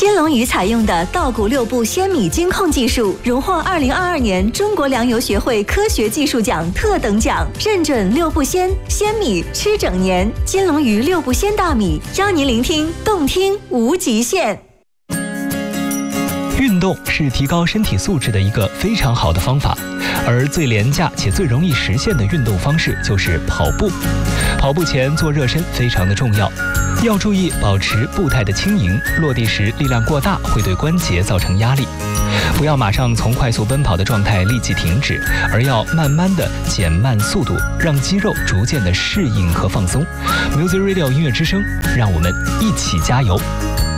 金龙鱼采用的稻谷6步鲜米精控技术，荣获2022年中国粮油学会科学技术奖特等奖，认准6步鲜米吃整年。金龙鱼6步鲜大米，邀您聆听动听无极限。 运动是提高身体素质的一个非常好的方法，而最廉价且最容易实现的运动方式就是跑步。跑步前做热身非常的重要，要注意保持步态的轻盈，落地时力量过大会对关节造成压力。不要马上从快速奔跑的状态立即停止，而要慢慢的减慢速度，让肌肉逐渐的适应和放松。Music Radio 音乐之声，让我们一起加油。